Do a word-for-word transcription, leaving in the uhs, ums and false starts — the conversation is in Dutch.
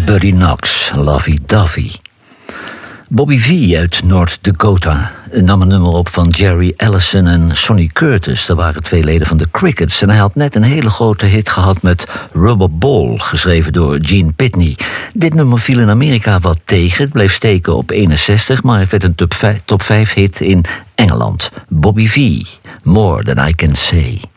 Buddy Knox, Lovey Dovey. Bobby V uit North Dakota nam een nummer op van Jerry Allison en Sonny Curtis. Dat waren twee leden van de Crickets. En hij had net een hele grote hit gehad met Rubber Ball, geschreven door Gene Pitney. Dit nummer viel in Amerika wat tegen. Het bleef steken op eenenzestig, maar het werd een top vijf hit in Engeland. Bobby V, More Than I Can Say.